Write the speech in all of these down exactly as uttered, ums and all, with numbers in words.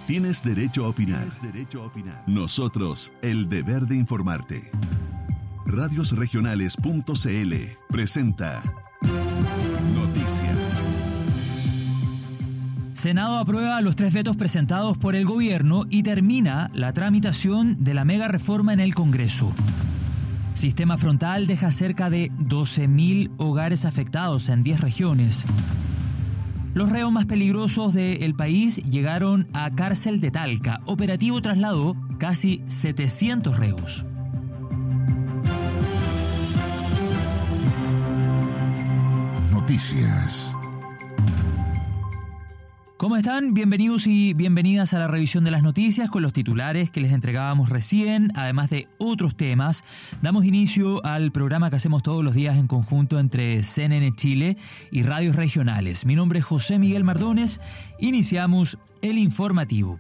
Tienes derecho a opinar. Tienes derecho a opinar. Nosotros, el deber de informarte. radios regionales punto c l presenta Noticias. Senado aprueba los tres vetos presentados por el gobierno y termina la tramitación de la mega reforma en el Congreso. Sistema Frontal deja cerca de doce mil hogares afectados en diez regiones. Los reos más peligrosos del país llegaron a cárcel de Talca. Operativo trasladó casi setecientos reos. Noticias. ¿Cómo están? Bienvenidos y bienvenidas a la revisión de las noticias con los titulares que les entregábamos recién, además de otros temas. Damos inicio al programa que hacemos todos los días en conjunto entre C N N Chile y radios regionales. Mi nombre es José Miguel Mardones. Iniciamos el informativo.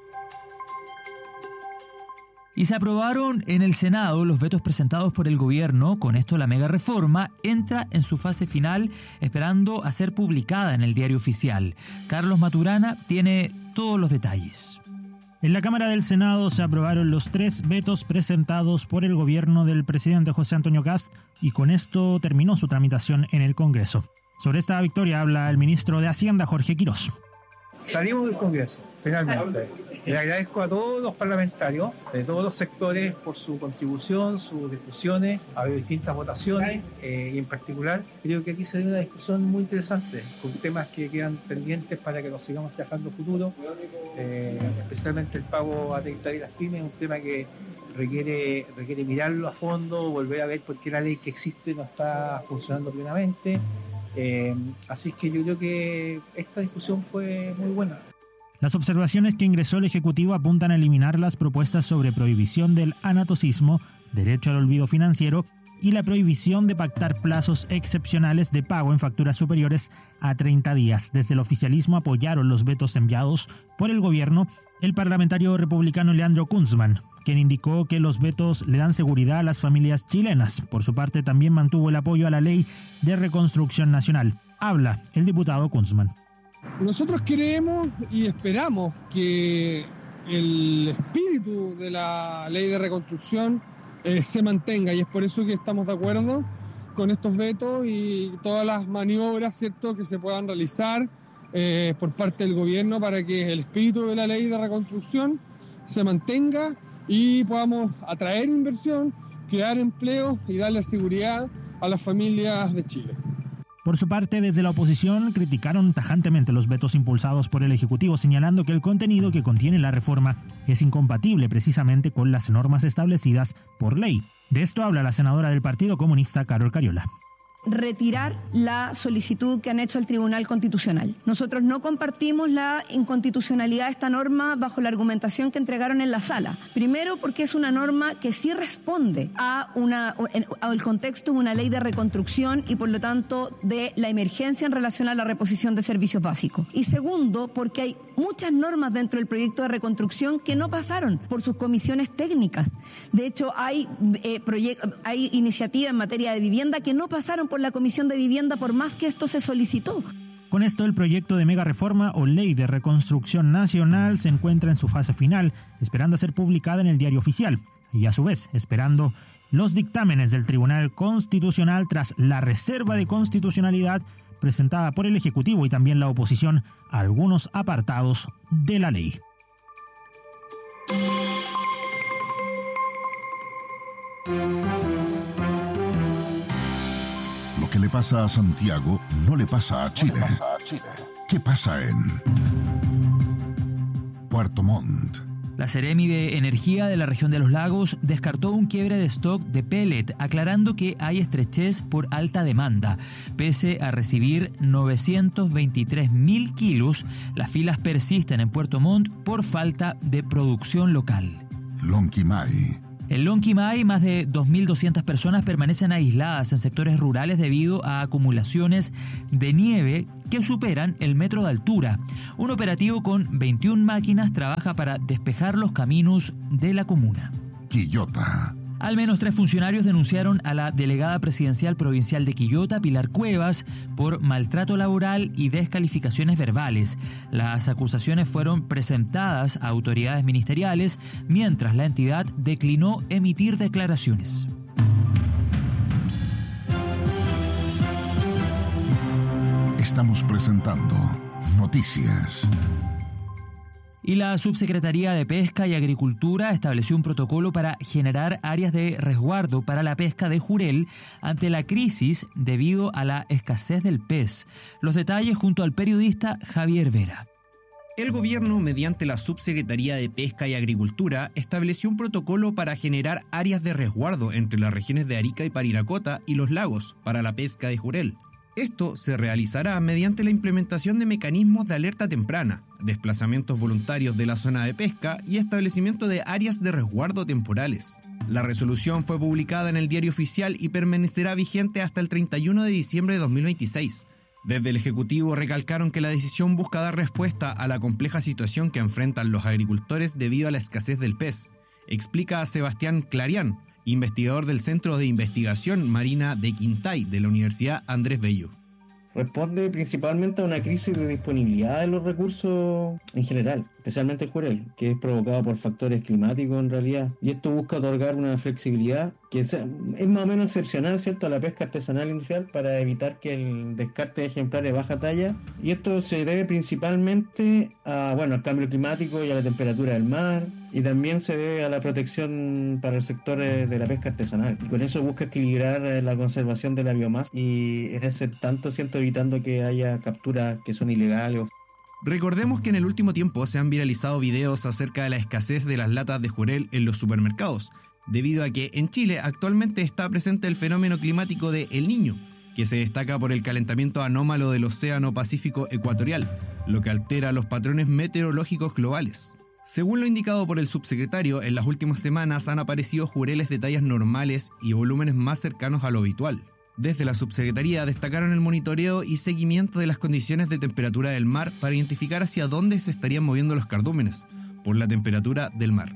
Y se aprobaron en el Senado los vetos presentados por el gobierno. Con esto la mega reforma entra en su fase final, esperando a ser publicada en el diario oficial. Carlos Maturana tiene todos los detalles. En la Cámara del Senado se aprobaron los tres vetos presentados por el gobierno del presidente José Antonio Kast y con esto terminó su tramitación en el Congreso. Sobre esta victoria habla el ministro de Hacienda, Jorge Quirós. Salimos del Congreso, finalmente. Le agradezco a todos los parlamentarios de todos los sectores por su contribución, sus discusiones, ha habido distintas votaciones eh, y en particular creo que aquí se dio una discusión muy interesante con temas que quedan pendientes para que nos sigamos trabajando en futuro, eh, especialmente el pago a treinta días las pymes, un tema que requiere, requiere mirarlo a fondo, volver a ver por qué la ley que existe no está funcionando plenamente. Eh, así que yo creo que esta discusión fue muy buena. Las observaciones que ingresó el Ejecutivo apuntan a eliminar las propuestas sobre prohibición del anatocismo, derecho al olvido financiero y la prohibición de pactar plazos excepcionales de pago en facturas superiores a treinta días. Desde el oficialismo apoyaron los vetos enviados por el gobierno el parlamentario republicano Leandro Kunzman, quien indicó que los vetos le dan seguridad a las familias chilenas. Por su parte, también mantuvo el apoyo a la Ley de Reconstrucción Nacional. Habla el diputado Kunzman. Nosotros creemos y esperamos que el espíritu de la Ley de Reconstrucción eh, se mantenga y es por eso que estamos de acuerdo con estos vetos y todas las maniobras, ¿cierto?, que se puedan realizar eh, por parte del gobierno para que el espíritu de la Ley de Reconstrucción se mantenga y podamos atraer inversión, crear empleo y darle seguridad a las familias de Chile. Por su parte, desde la oposición criticaron tajantemente los vetos impulsados por el Ejecutivo, señalando que el contenido que contiene la reforma es incompatible precisamente con las normas establecidas por ley. De esto habla la senadora del Partido Comunista, Carol Cariola. Retirar la solicitud que han hecho al Tribunal Constitucional. Nosotros no compartimos la inconstitucionalidad de esta norma bajo la argumentación que entregaron en la sala. Primero, porque es una norma que sí responde a una al contexto de una ley de reconstrucción y por lo tanto de la emergencia en relación a la reposición de servicios básicos. Y segundo, porque hay muchas normas dentro del proyecto de reconstrucción que no pasaron por sus comisiones técnicas. De hecho, hay eh, proyect- hay iniciativas en materia de vivienda que no pasaron por la Comisión de Vivienda por más que esto se solicitó. Con esto, el proyecto de mega reforma o Ley de Reconstrucción Nacional se encuentra en su fase final, esperando a ser publicada en el diario oficial y a su vez esperando los dictámenes del Tribunal Constitucional tras la reserva de constitucionalidad presentada por el Ejecutivo y también la oposición a algunos apartados de la ley. Lo que le pasa a Santiago no le pasa a Chile. ¿Qué pasa en Puerto Montt? La Seremi de Energía de la región de los lagos descartó un quiebre de stock de pellet, aclarando que hay estrechez por alta demanda. Pese a recibir novecientos veintitrés mil kilos, las filas persisten en Puerto Montt por falta de producción local. Lonquimay. En Lonquimay, más de dos mil doscientas personas permanecen aisladas en sectores rurales debido a acumulaciones de nieve que superan el metro de altura. Un operativo con veintiuna máquinas trabaja para despejar los caminos de la comuna. Quillota. Al menos tres funcionarios denunciaron a la delegada presidencial provincial de Quillota, Pilar Cuevas, por maltrato laboral y descalificaciones verbales. Las acusaciones fueron presentadas a autoridades ministeriales, mientras la entidad declinó emitir declaraciones. Estamos presentando Noticias. Y la Subsecretaría de Pesca y Agricultura estableció un protocolo para generar áreas de resguardo para la pesca de jurel ante la crisis debido a la escasez del pez. Los detalles junto al periodista Javier Vera. El gobierno, mediante la Subsecretaría de Pesca y Agricultura, estableció un protocolo para generar áreas de resguardo entre las regiones de Arica y Parinacota y los lagos para la pesca de jurel. Esto se realizará mediante la implementación de mecanismos de alerta temprana, desplazamientos voluntarios de la zona de pesca y establecimiento de áreas de resguardo temporales. La resolución fue publicada en el Diario Oficial y permanecerá vigente hasta el treinta y uno de diciembre de dos mil veintiséis. Desde el Ejecutivo recalcaron que la decisión busca dar respuesta a la compleja situación que enfrentan los agricultores debido a la escasez del pez, explica Sebastián Clarián, investigador del Centro de Investigación Marina de Quintay de la Universidad Andrés Bello. Responde principalmente a una crisis de disponibilidad de los recursos en general, especialmente el jurel, que es provocado por factores climáticos en realidad, y esto busca otorgar una flexibilidad que es más o menos excepcional, ¿cierto?, a la pesca artesanal industrial para evitar que el descarte de ejemplares de baja talla, y esto se debe principalmente a, bueno, al cambio climático y a la temperatura del mar, y también se debe a la protección para el sector de la pesca artesanal, y con eso busca equilibrar la conservación de la biomasa y en ese tanto, ¿cierto?, evitando que haya capturas que son ilegales. Recordemos que en el último tiempo se han viralizado videos acerca de la escasez de las latas de jurel en los supermercados, debido a que en Chile actualmente está presente el fenómeno climático de El Niño, que se destaca por el calentamiento anómalo del Océano Pacífico Ecuatorial, lo que altera los patrones meteorológicos globales. Según lo indicado por el subsecretario, en las últimas semanas han aparecido jureles de tallas normales y volúmenes más cercanos a lo habitual. Desde la subsecretaría destacaron el monitoreo y seguimiento de las condiciones de temperatura del mar para identificar hacia dónde se estarían moviendo los cardúmenes, por la temperatura del mar.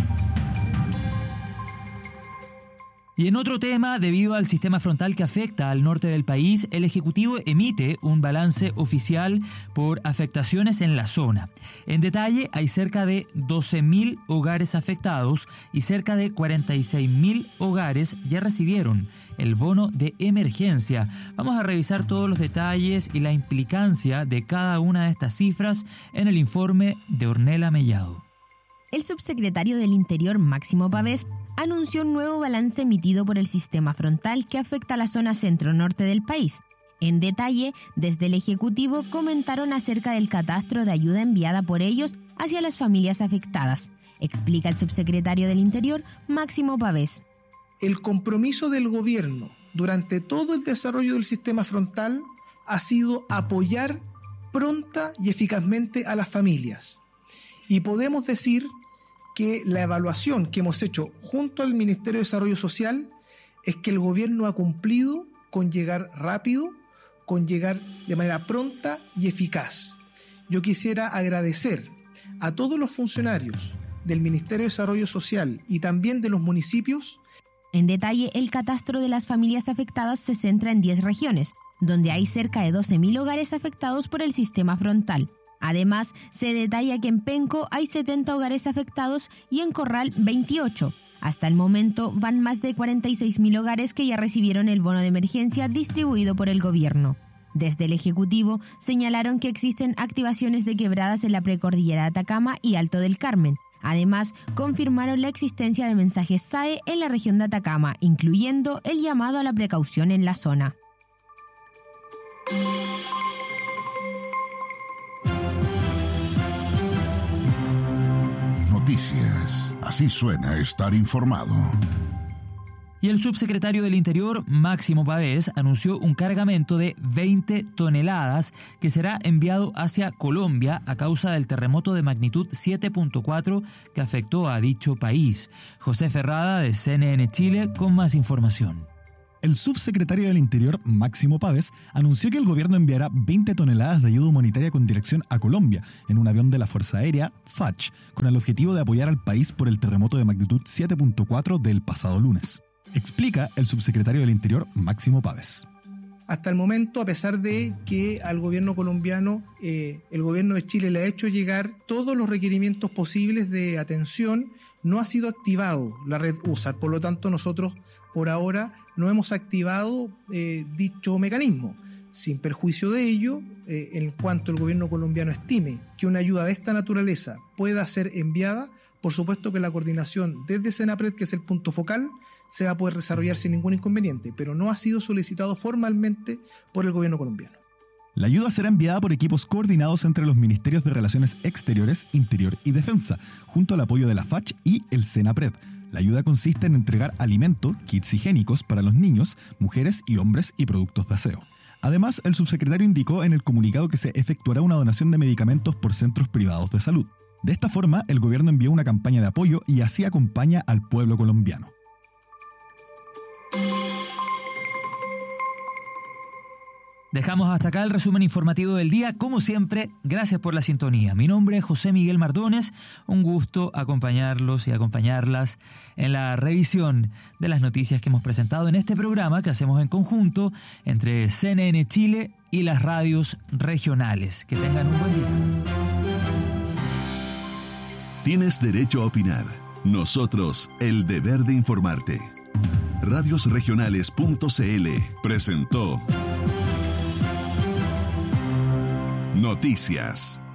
Y en otro tema, debido al sistema frontal que afecta al norte del país, el Ejecutivo emite un balance oficial por afectaciones en la zona. En detalle, hay cerca de doce mil hogares afectados y cerca de cuarenta y seis mil hogares ya recibieron el bono de emergencia. Vamos a revisar todos los detalles y la implicancia de cada una de estas cifras en el informe de Ornella Mellado. El subsecretario del Interior, Máximo Pavés, anunció un nuevo balance emitido por el sistema frontal que afecta a la zona centro-norte del país. En detalle, desde el Ejecutivo comentaron acerca del catastro de ayuda enviada por ellos hacia las familias afectadas, explica el subsecretario del Interior, Máximo Pavés. El compromiso del gobierno durante todo el desarrollo del sistema frontal ha sido apoyar pronta y eficazmente a las familias. Y podemos decir que la evaluación que hemos hecho junto al Ministerio de Desarrollo Social es que el gobierno ha cumplido con llegar rápido, con llegar de manera pronta y eficaz. Yo quisiera agradecer a todos los funcionarios del Ministerio de Desarrollo Social y también de los municipios. En detalle, el catastro de las familias afectadas se centra en diez regiones, donde hay cerca de doce mil hogares afectados por el sistema frontal. Además, se detalla que en Penco hay setenta hogares afectados y en Corral veintiocho. Hasta el momento van más de cuarenta y seis mil hogares que ya recibieron el bono de emergencia distribuido por el gobierno. Desde el Ejecutivo señalaron que existen activaciones de quebradas en la precordillera de Atacama y Alto del Carmen. Además, confirmaron la existencia de mensajes S A E en la región de Atacama, incluyendo el llamado a la precaución en la zona. Noticias. Así suena estar informado. Y el subsecretario del Interior, Máximo Pavés, anunció un cargamento de veinte toneladas que será enviado hacia Colombia a causa del terremoto de magnitud siete punto cuatro que afectó a dicho país. José Ferrada, de C N N Chile, con más información. El subsecretario del Interior, Máximo Pávez, anunció que el gobierno enviará veinte toneladas de ayuda humanitaria con dirección a Colombia en un avión de la Fuerza Aérea, F A C H, con el objetivo de apoyar al país por el terremoto de magnitud siete punto cuatro del pasado lunes. Explica el subsecretario del Interior, Máximo Pávez. Hasta el momento, a pesar de que al gobierno colombiano, eh, el gobierno de Chile le ha hecho llegar todos los requerimientos posibles de atención, no ha sido activado la red U S A R. Por lo tanto, nosotros por ahora no hemos activado eh, dicho mecanismo. Sin perjuicio de ello, eh, en cuanto el gobierno colombiano estime que una ayuda de esta naturaleza pueda ser enviada, por supuesto que la coordinación desde Senapred, que es el punto focal, se va a poder desarrollar sin ningún inconveniente, pero no ha sido solicitado formalmente por el gobierno colombiano. La ayuda será enviada por equipos coordinados entre los Ministerios de Relaciones Exteriores, Interior y Defensa, junto al apoyo de la F A C H y el Senapred. La ayuda consiste en entregar alimento, kits higiénicos para los niños, mujeres y hombres y productos de aseo. Además, el subsecretario indicó en el comunicado que se efectuará una donación de medicamentos por centros privados de salud. De esta forma, el gobierno envió una campaña de apoyo y así acompaña al pueblo colombiano. Dejamos hasta acá el resumen informativo del día. Como siempre, gracias por la sintonía. Mi nombre es José Miguel Mardones. Un gusto acompañarlos y acompañarlas en la revisión de las noticias que hemos presentado en este programa que hacemos en conjunto entre C N N Chile y las radios regionales. Que tengan un buen día. Tienes derecho a opinar. Nosotros, el deber de informarte. radios regionales punto c l presentó Noticias.